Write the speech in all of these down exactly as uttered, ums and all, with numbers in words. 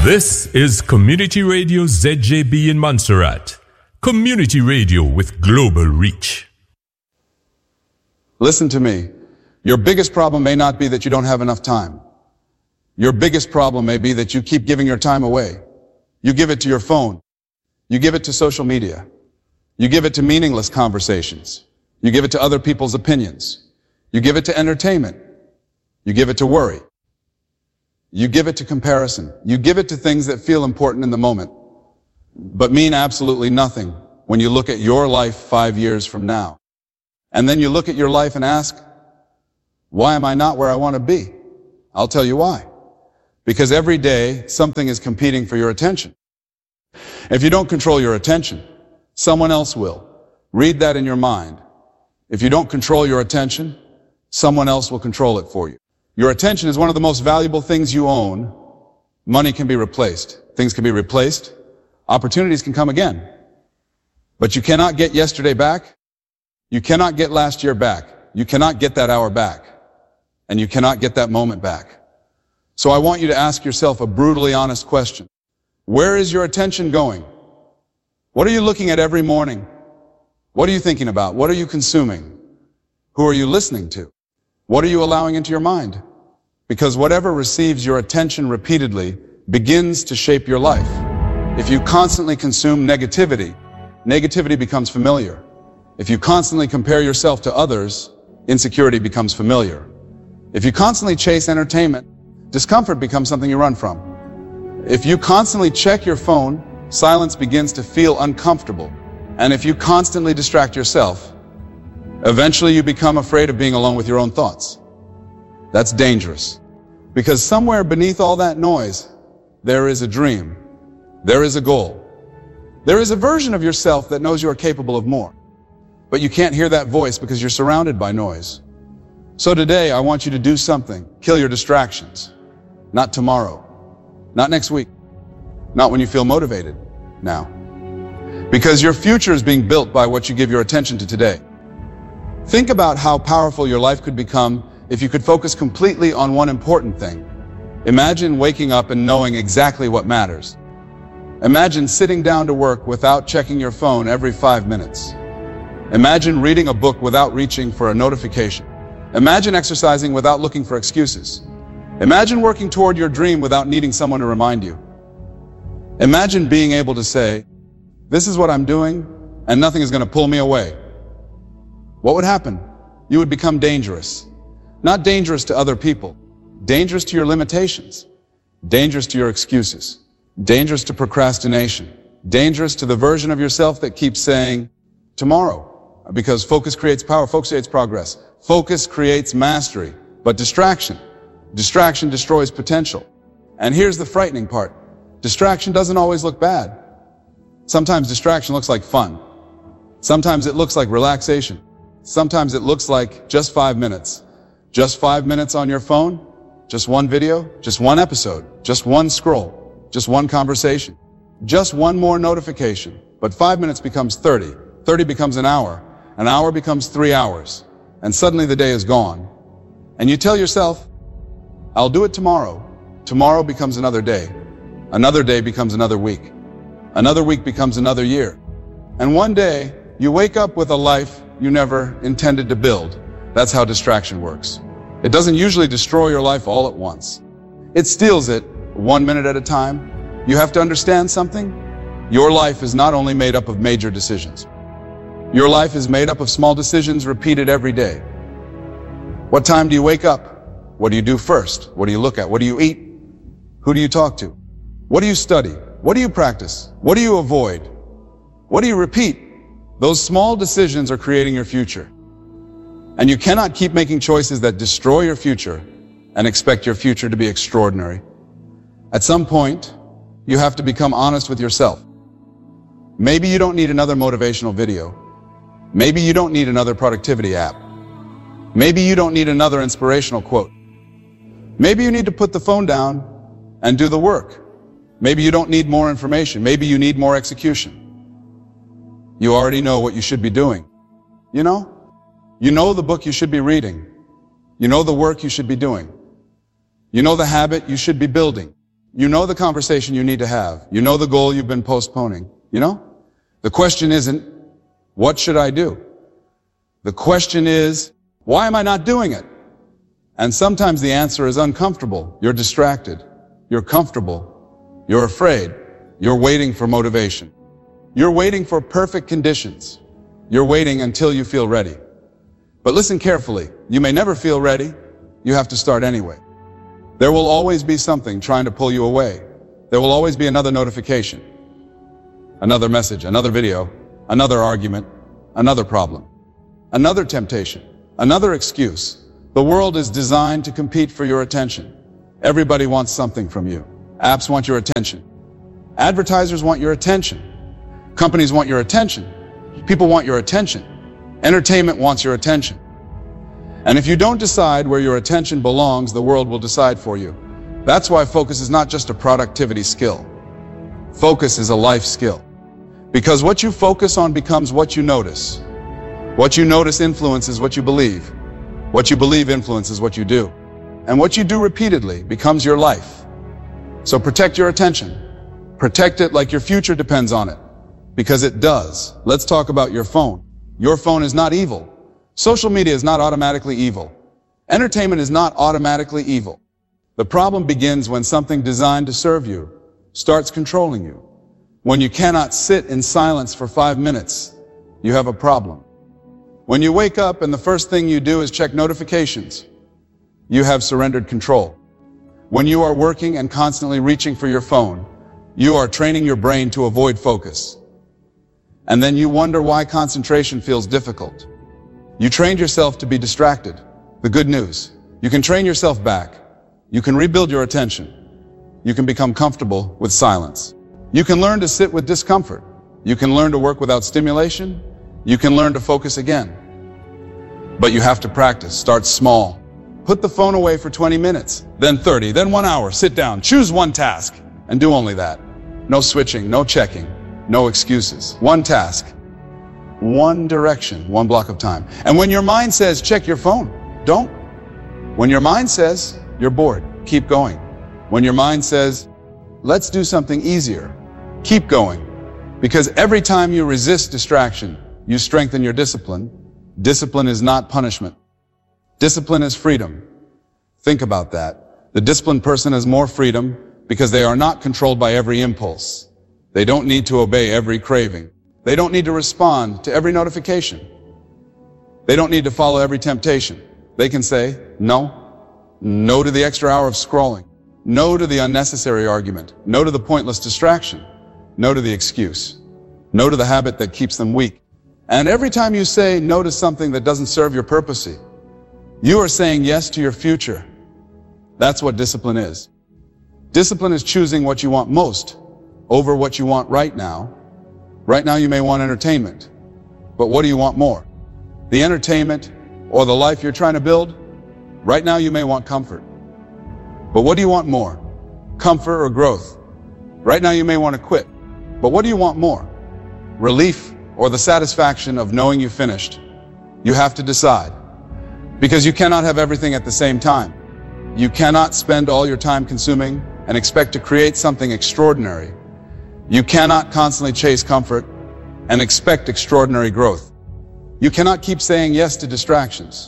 This is Community Radio Z J B in Montserrat. Community radio with global reach. Listen to me. Your biggest problem may not be that you don't have enough time. Your biggest problem may be that you keep giving your time away. You give it to your phone. You give it to social media. You give it to meaningless conversations. You give it to other people's opinions. You give it to entertainment. You give it to worry. You give it to comparison. You give it to things that feel important in the moment, but mean absolutely nothing when you look at your life five years from now. And then you look at your life and ask, why am I not where I want to be? I'll tell you why. Because every day, something is competing for your attention. If you don't control your attention, someone else will. Read that in your mind. If you don't control your attention, someone else will control it for you. Your attention is one of the most valuable things you own. Money can be replaced. Things can be replaced. Opportunities can come again. But you cannot get yesterday back. You cannot get last year back. You cannot get that hour back. And you cannot get that moment back. So I want you to ask yourself a brutally honest question. Where is your attention going? What are you looking at every morning? What are you thinking about? What are you consuming? Who are you listening to? What are you allowing into your mind? Because whatever receives your attention repeatedly begins to shape your life. If you constantly consume negativity, negativity becomes familiar. If you constantly compare yourself to others, insecurity becomes familiar. If you constantly chase entertainment, discomfort becomes something you run from. If you constantly check your phone, silence begins to feel uncomfortable. And if you constantly distract yourself, eventually you become afraid of being alone with your own thoughts. That's dangerous. Because somewhere beneath all that noise, there is a dream. There is a goal. There is a version of yourself that knows you are capable of more. But you can't hear that voice because you're surrounded by noise. So today, I want you to do something. Kill your distractions. Not tomorrow. Not next week. Not when you feel motivated. Now. Because your future is being built by what you give your attention to today. Think about how powerful your life could become if you could focus completely on one important thing. Imagine waking up and knowing exactly what matters. Imagine sitting down to work without checking your phone every five minutes. Imagine reading a book without reaching for a notification. Imagine exercising without looking for excuses. Imagine working toward your dream without needing someone to remind you. Imagine being able to say, this is what I'm doing, and nothing is going to pull me away. What would happen? You would become dangerous. Not dangerous to other people. Dangerous to your limitations. Dangerous to your excuses. Dangerous to procrastination. Dangerous to the version of yourself that keeps saying, tomorrow. Because focus creates power, focus creates progress. Focus creates mastery. But distraction. Distraction destroys potential. And here's the frightening part. Distraction doesn't always look bad. Sometimes distraction looks like fun. Sometimes it looks like relaxation. Sometimes it looks like just five minutes. Just five minutes on your phone, just one video, just one episode, just one scroll, just one conversation, just one more notification. But five minutes becomes thirty. thirty becomes an hour. An hour becomes three hours. And suddenly the day is gone. And you tell yourself, I'll do it tomorrow. Tomorrow becomes another day. Another day becomes another week. Another week becomes another year. And one day, you wake up with a life you never intended to build. That's how distraction works. It doesn't usually destroy your life all at once. It steals it one minute at a time. You have to understand something. Your life is not only made up of major decisions. Your life is made up of small decisions repeated every day. What time do you wake up? What do you do first? What do you look at? What do you eat? Who do you talk to? What do you study? What do you practice? What do you avoid? What do you repeat? Those small decisions are creating your future. And you cannot keep making choices that destroy your future and expect your future to be extraordinary. At some point, you have to become honest with yourself. Maybe you don't need another motivational video. Maybe you don't need another productivity app. Maybe you don't need another inspirational quote. Maybe you need to put the phone down and do the work. Maybe you don't need more information. Maybe you need more execution. You already know what you should be doing. You know? You know the book you should be reading. You know the work you should be doing. You know the habit you should be building. You know the conversation you need to have. You know the goal you've been postponing. You know? The question isn't, what should I do? The question is, why am I not doing it? And sometimes the answer is uncomfortable. You're distracted. You're comfortable. You're afraid. You're waiting for motivation. You're waiting for perfect conditions. You're waiting until you feel ready. But listen carefully. You may never feel ready. You have to start anyway. There will always be something trying to pull you away. There will always be another notification, another message, another video, another argument, another problem, another temptation, another excuse. The world is designed to compete for your attention. Everybody wants something from you. Apps want your attention. Advertisers want your attention. Companies want your attention. People want your attention. Entertainment wants your attention. And if you don't decide where your attention belongs, the world will decide for you. That's why focus is not just a productivity skill. Focus is a life skill. Because what you focus on becomes what you notice. What you notice influences what you believe. What you believe influences what you do. And what you do repeatedly becomes your life. So protect your attention. Protect it like your future depends on it. Because it does. Let's talk about your phone. Your phone is not evil. Social media is not automatically evil. Entertainment is not automatically evil. The problem begins when something designed to serve you starts controlling you. When you cannot sit in silence for five minutes, you have a problem. When you wake up and the first thing you do is check notifications, you have surrendered control. When you are working and constantly reaching for your phone, you are training your brain to avoid focus. And then you wonder why concentration feels difficult. You trained yourself to be distracted. The good news, you can train yourself back. You can rebuild your attention. You can become comfortable with silence. You can learn to sit with discomfort. You can learn to work without stimulation. You can learn to focus again. But you have to practice. Start small. Put the phone away for twenty minutes, then thirty, then one hour. Sit down, choose one task, and do only that. No switching, no checking, no excuses. One task. One direction, one block of time. And when your mind says, check your phone, don't. When your mind says, you're bored, keep going. When your mind says, let's do something easier, keep going. Because every time you resist distraction, you strengthen your discipline. Discipline is not punishment. Discipline is freedom. Think about that. The disciplined person has more freedom because they are not controlled by every impulse. They don't need to obey every craving. They don't need to respond to every notification. They don't need to follow every temptation. They can say, no, no to the extra hour of scrolling, no to the unnecessary argument, no to the pointless distraction, no to the excuse, no to the habit that keeps them weak. And every time you say no to something that doesn't serve your purpose, you are saying yes to your future. That's what discipline is. Discipline is choosing what you want most over what you want right now. Right now you may want entertainment, but what do you want more? The entertainment or the life you're trying to build? Right now you may want comfort. But what do you want more? Comfort or growth? Right now you may want to quit. But what do you want more? Relief or the satisfaction of knowing you finished? You have to decide. Because you cannot have everything at the same time. You cannot spend all your time consuming and expect to create something extraordinary. You cannot constantly chase comfort and expect extraordinary growth. You cannot keep saying yes to distractions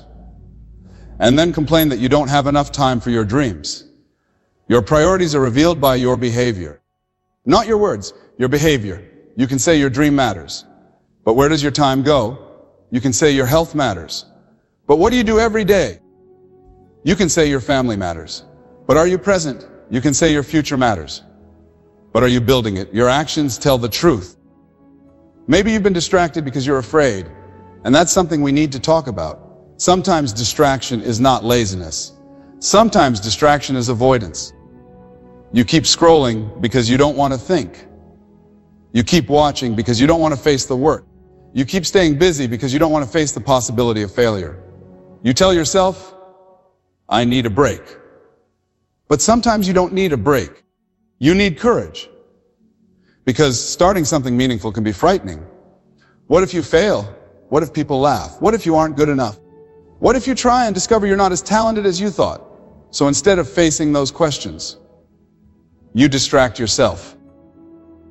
and then complain that you don't have enough time for your dreams. Your priorities are revealed by your behavior. Not your words, your behavior. You can say your dream matters. But where does your time go? You can say your health matters. But what do you do every day? You can say your family matters. But are you present? You can say your future matters. But are you building it? Your actions tell the truth. Maybe you've been distracted because you're afraid, and that's something we need to talk about. Sometimes distraction is not laziness. Sometimes distraction is avoidance. You keep scrolling because you don't want to think. You keep watching because you don't want to face the work. You keep staying busy because you don't want to face the possibility of failure. You tell yourself, I need a break. But sometimes you don't need a break. You need courage. Because starting something meaningful can be frightening. What if you fail? What if people laugh? What if you aren't good enough? What if you try and discover you're not as talented as you thought? So instead of facing those questions, You distract yourself.